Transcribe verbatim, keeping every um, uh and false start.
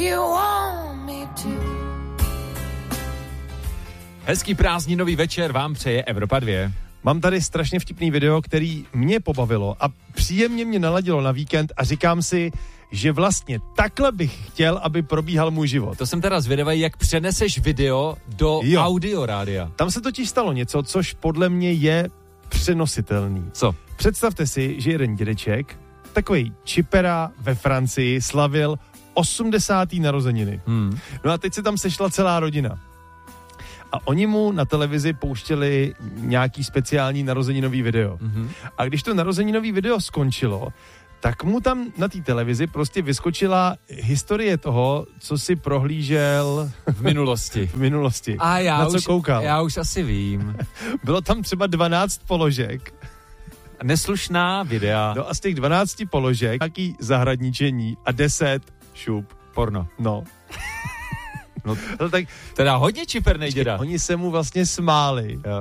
Hezký prázdninový večer vám přeje Evropa dva. Mám tady strašně vtipný video, který mě pobavilo a příjemně mě naladilo na víkend a říkám si, že vlastně takhle bych chtěl, aby probíhal můj život. To jsem teda zvědavý, jak přeneseš video do Jo. audio rádia. Tam se totiž stalo něco, což podle mě je přenositelný. Co? Představte si, že jeden dědeček, takový čipera ve Francii, slavil osmdesátý narozeniny. Hmm. No a teď se tam sešla celá rodina. A oni mu na televizi pouštěli nějaký speciální narozeninový video. Mm-hmm. A když to narozeninový video skončilo, tak mu tam na té televizi prostě vyskočila historie toho, co si prohlížel V minulosti. v minulosti. A já na co už, koukal. Já už asi vím. Bylo tam třeba dvanáct položek. Neslušná videa. No a z těch dvanácti položek nějaký zahradničení a deset šup. Porno. No. No, no tak teda hodně čipernej děda. oni se mu vlastně smáli. Jo.